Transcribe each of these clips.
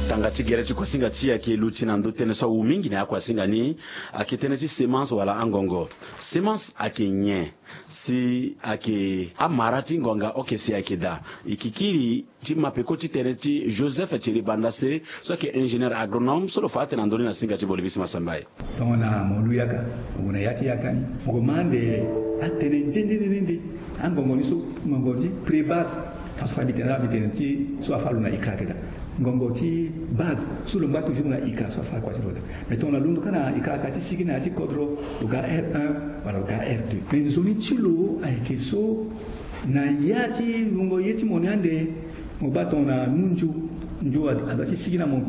tangati gereti kwa singa tia ki luti na ndote ne so umingi na kwa singa ni akitene ti semence wala angongo semence akenye si ake amarati ngonga okesi akida ikikiri ti mapeko ti tene ti Joseph Thierry Bandase so ke ingénieur agronome so lo fate na ndoni na singa ti bolivisi masambai tona moluyaka una yati yakani ngomande atene ndende angongo ni so ngongoti pre-base transfert littéraire ti so afalu na ikrakeda ngongoti base sur le mbatu toujours na ikra so fa kwa siroda mais on a lundo kana ikraka ti sigina ti kodro luga R1 wala luga R2 mais zoni tilo ay keso na yati lungo yeti monande mo baton na nunju njo adati sigina mo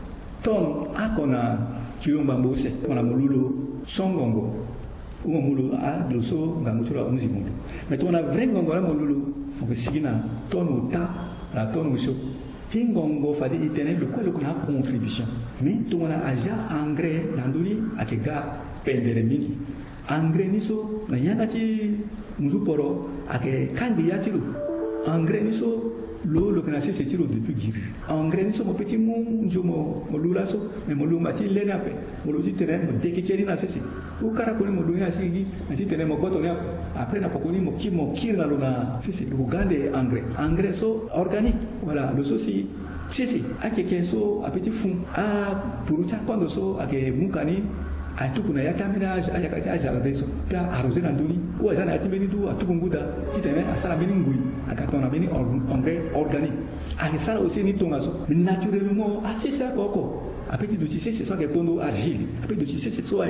ton akona kilomba mbose ona molulu songongo umo mulu a doso ngamuchura unzi mundu mais on a vrai ngongo la molulu ko sigina ton uta la ton uso tingongo fadi itene le kuna contribution mais to na aja engrais nanduli akega pendere mini engrais niso na yanga ti muzuporo ake kandi yatilu engrais niso lo kana se tiro depuis giri engrais niso mo petit mo njomo mo lula so mais mo luma ti lena pe mo lo ti tene mo dekecheri na sesi u kara ko ni mo dunya sigi na ti tene mo boto ne après na pokoni mo kir na lo na sesi lo gande engrais so organique voilà lo so si sesi akeke so apeti fun a purucha quando so ake mukani atukuna yakamina ayakati ajardin so pia arroser na ndoni ou azana ati beni du atukunguda kitene asala beni ngui akatona beni engrais organique akisala aussi ni tonga so naturellement asisa koko apeti du tissé so ke pondo argile apeti du tissé so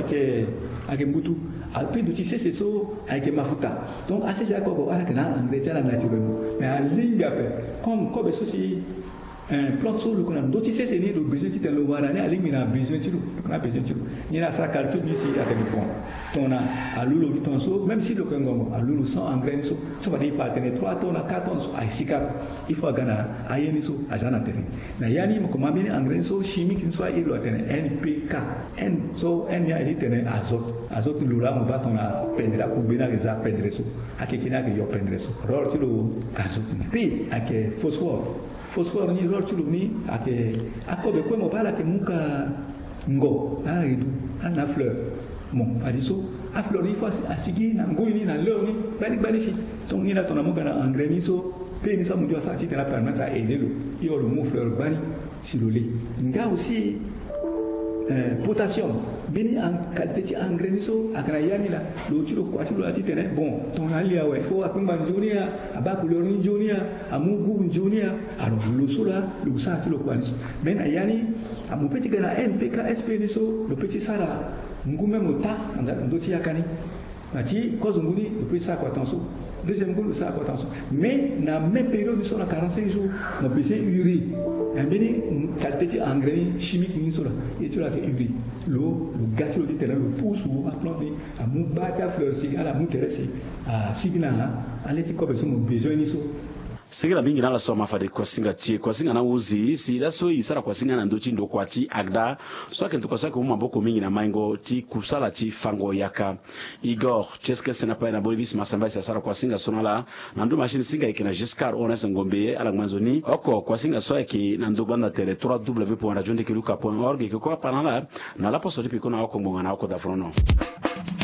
ake mbutu apeti du tissé so ake mafuta donc asisa koko ala kana engrais tala naturellement mais alinga pe comme ko be so si plante sur le qu'on d'autres c'est ni le besoin de le voir année aligné na besoin de on a besoin de ni na ça calcul ici avec le pont ton a lulu ton so même si le congo a lulu sans engrais so ça va dire partenaire 3 tonnes 4 tonnes so a sika il faut gana ayeni so a jana terrain na yani mo comment bien engrais so chimique so il doit tenir NPK N so N ya il tenir azote lula mo ba ton a pendra ku bina reza pendre so akekina ke yo pendre so rol ti lo azote puis ake phosphore ni rol chulo ni ake akobe ko mo bala ke muka ngo na ridu ana fleur mon aliso a fleur ni fois asigi na ngoi ni na leo ni bali si donc ni na tona muka na engrais ni so pe ni sa mu dio sa ti tena permettre à aider le yo le mo fleur bali si le lait nga aussi potassium bini en qualité ti engrais ni so akana yani la lo chulo ko ati lo ati tene bon ton ali awe fo akumba njunia abaku lo ni njunia amugu njunia alors lo sula lo sa ti lo ko ali mais na yani amu petit gana NPK SP ni so le petit sara ngume mota ndo ti yakani ati ko zunguni le petit sa ko attention deuxième goal ça quoi attention mais na même période sur la 45 jours on besoin urée un bini qualité engrais chimique ni sur là et tu la urée l'eau le gâteau de terrain le pousse ou à planter à mou bâtir fleur si à la mou terrestre à signa allez ti ko besoin ni so sigila mingi nala soma fade kosinga tie kosinga na uzi si la so isara kosinga na ndochi ndo kwati agda so ke tukosaka mu maboko mingi na maingo ti kusala ti fango yaka Igor cheske sena pa na Bolivie masamba sa sara kosinga sonala na ndo machine singa ikena Giscard Ones Ngombe ala mwanzoni oko kosinga so yake na ndo banda tele www.radiodekeluka.org ke ko panala na la poso ti piko na oko mbonga na oko da frono